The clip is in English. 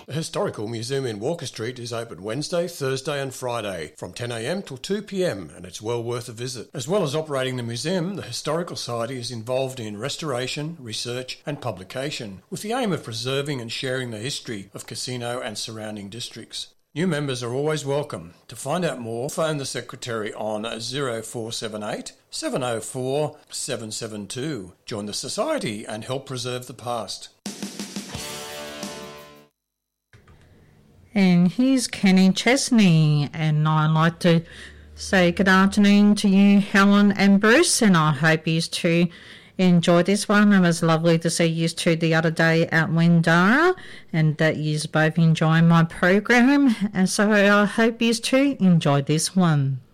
The Historical Museum in Walker Street is open Wednesday, Thursday and Friday from 10am till 2pm, and it's well worth a visit. As well as operating the museum, the Historical Society is involved in restoration, research and publication, with the aim of preserving and sharing the history of Casino and surrounding districts. New members are always welcome. To find out more, phone the Secretary on 0478 704 772. Join the Society and help preserve the past. And here's Kenny Chesney, and I'd like to say good afternoon to you, Helen and Bruce, and I hope you too enjoyed this one. It was lovely to see you two the other day at Windara, and that you both enjoying my program, and so I hope you two enjoyed this one.